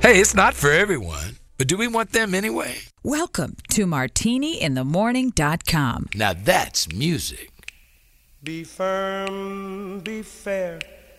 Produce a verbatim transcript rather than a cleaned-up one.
Hey, it's not for everyone, but do we want them anyway? Welcome to martini in the morning dot com. Now that's music. Be firm, be fair,